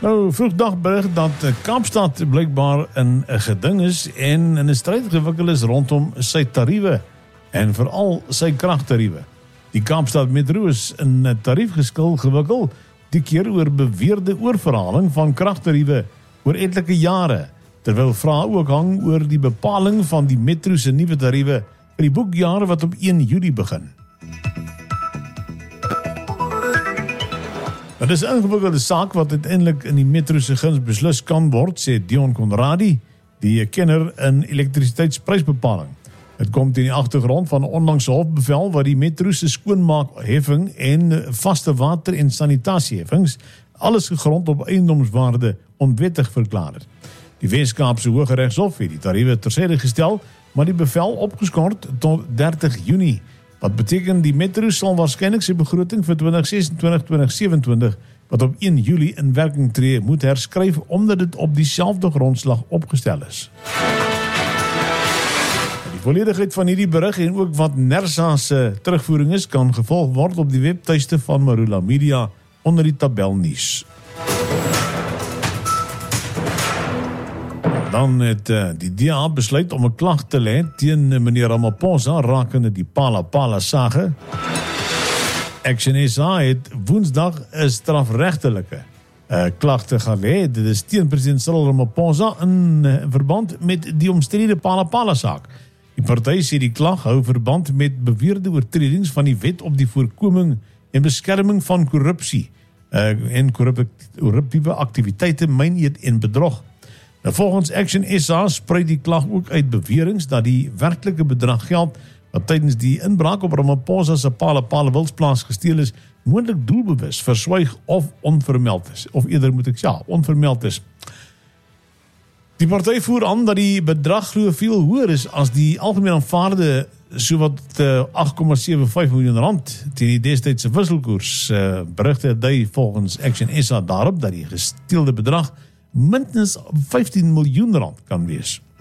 Nou, vroegdag berig dat Kaapstad blijkbaar in 'n geding is en in 'n stryd gewikkeld is rondom sy tariewe en veral sy kragtariewe. Die Kaapstad Metro is in 'n tariefgeskil gewikkeld, die keer oor beweerde oorverhaling van kragtariewe oor etlike jare, terwyl vrae ook hang oor die bepaling van die Metro se nuwe tariewe vir die boekjare wat op 1 Julie begin. Dit is 'n ingewikkelde saak wat uiteindelik in die Metro se guns beslis kan word, sê Dion Conradie, die kenner in elektrisiteitsprysbepaling. Dit kom teen die agtergrond van 'n onlangse hofbevel wat die Metro se skoonmaakheffing en vaste water- en sanitasieheffings alles gegrond op eiendomswaarde onwettig verklaar het. Die Wes-Kaapse Hooggeregshof het die tariewe tersyde gestel, maar die bevel opgeskort tot 30 Junie. Wat beteken die Metro sal waarskynlik sy begroting vir 2026-2027 wat op 1 Julie in werking tree moet herskryf omdat dit op dieselfde grondslag opgestel is. Die volledigheid van hierdie berig en ook wat NERSA se terugvoering is kan gevolg word op die webtuiste van Marula Media onder die tabel nuus. Dan het die DA besluit om 'n klag te lê teen meneer Ramaphosa rakende die Pala sage. Action SA het Woensdag 'n strafregtelike klagte gaan lê. Dit is teen president Cyril Ramaphosa in verband met die omstrede Pala saak. Die party sê die klag hou verband met beweerde oortredings van die wet op die voorkoming en beskerming van korrupsie en korruptiewe aktiwiteite, myneed en bedrog. Nou, volgens Action SA sprei die klag ook uit beweringe dat die werklike bedrag geld wat tydens die inbraak op Ramaphosa se Pala wildsplaas gesteel is, moontlik doelbewus verswyg of onvermeld is. Of eerder moet ek sê, onvermeld is. Die party voer aan dat die bedrag glo veel hoër is as die algemeen aanvaarde sowat 8,75 miljoen rand teen die destydse wisselkoers. Berigte dui volgens Action SA daarop dat die gesteelde bedrag minstens 15 miljoen rand kan wees.